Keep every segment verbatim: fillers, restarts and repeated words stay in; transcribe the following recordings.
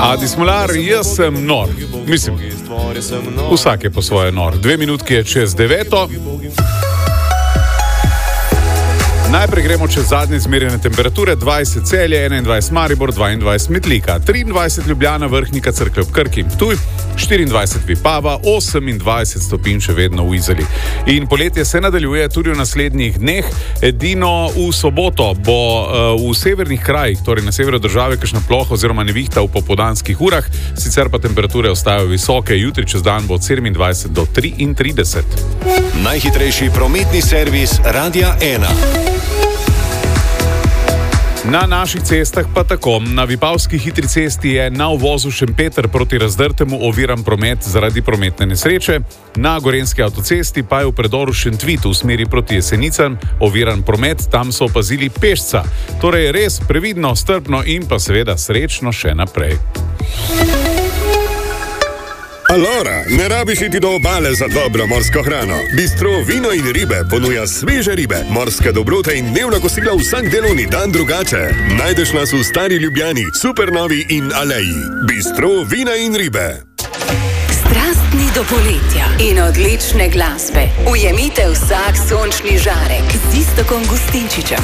Adi Smolar, jaz sem nor. Mislim, vsak je po svoje nor. Dve minutki je čez deveto. Najprej gremo čez zadnje izmerjene temperature. dvajset Celje, enaindvajset Maribor, dvaindvajset Metlika, triindvajset Ljubljana, Vrhnika, Cerklje ob Krki, Ptuj, štiriindvajset Vipava, osemindvajset stopinj še vedno v Izoli. In poletje se nadaljuje tudi v naslednjih dneh. Edino v soboto bo uh, v severnih krajih, torej na severu države, kakšna ploha oziroma nevihta v popoldanskih urah, sicer pa temperature ostajajo visoke. Jutri čez dan bo od sedemindvajset do triintrideset. Najhitrejši prometni servis Radia ena. Na naših cestah pa tako. Na Vipavski hitri cesti je na uvozu Šempeter proti Razdrtemu oviran promet zaradi prometne nesreče. Na Gorenjski avtocesti pa je v predoru Šentvit v smeri proti Jesenicam oviran promet, tam so opazili pešca. Torej res previdno, strpno in pa seveda srečno še naprej. Alora, ne rabiš iti do obale za dobro morsko hrano. Bistro Vino in ribe ponuja sveže ribe, morske dobrote in dnevna kosila vsak delovni dan drugače. Najdeš nas v Stari Ljubljani, Supernovi in Aleji. Bistro Vina in ribe. Strastni do poletja in odlične glasbe. Ujemite vsak sončni žarek z Iztokom Gustinčičem.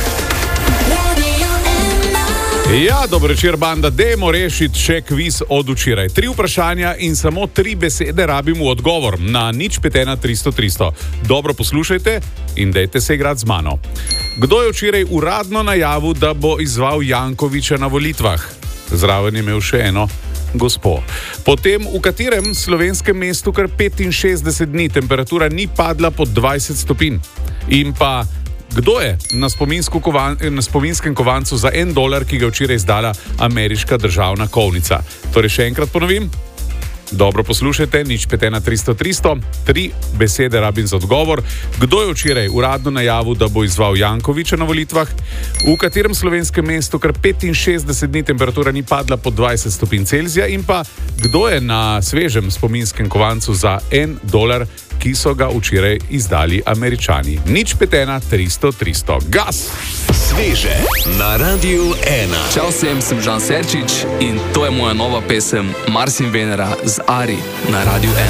Ja, dobro večer, banda. Dajmo rešiti še kviz od včeraj. Tri vprašanja in samo tri besede rabim v odgovor na nič pet ena tristo tristo. Dobro poslušajte in dajte se igrati z mano. Kdo je včeraj uradno najavil, da bo izval Jankovića na volitvah? Zraven je imel še eno gospo. Potem, v katerem slovenskem mestu kar petinšestdeset dni temperatura ni padla pod dvajset stopinj? In pa kdo je na, kovan, na spominskem kovancu za en dolar, ki ga včeraj izdala ameriška državna kovnica? Torej še enkrat ponovim. Dobro poslušajte, nič pet ena tristo tristo. Tri besede rabim za odgovor. Kdo je včeraj uradno najavil, da bo izval Jankovića na volitvah? V katerem slovenskem mestu kar petinšestdeset dni temperatura ni padla pod dvajset stopinj Celzija? In pa kdo je na svežem spominskem kovancu za en dolar, ki so ga včeraj izdali Američani? Nič pet ena tristo tristo. Gas! Sveže na Radiu ena. Čau vsem, sem Žan Serčič in to je moja nova pesem Mars in Venera z Ari na Radiu ena.